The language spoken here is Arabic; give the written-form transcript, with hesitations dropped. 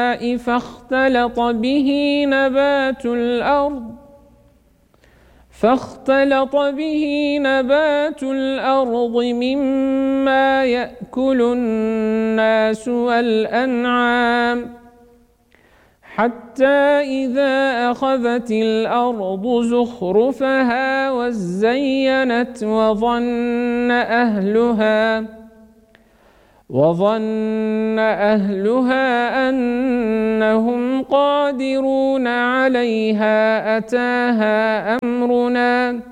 فاختلط به نبات الأرض مما يأكل الناس والأنعام حتى إذا أخذت الأرض زخرفها وزينت وظن أهلها أنهم قادرون عليها أتاها أمرنا